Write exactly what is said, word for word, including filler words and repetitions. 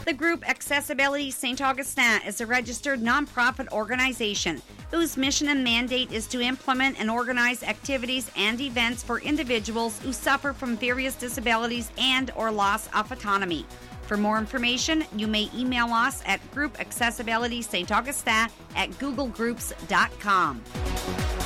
The group Accessibility Saint Augustin is a registered nonprofit organization whose mission and mandate is to implement and organize activities and events for individuals who suffer from various disabilities and or loss of autonomy. For more information, you may email us at group accessibility saint augustin at google groups dot com.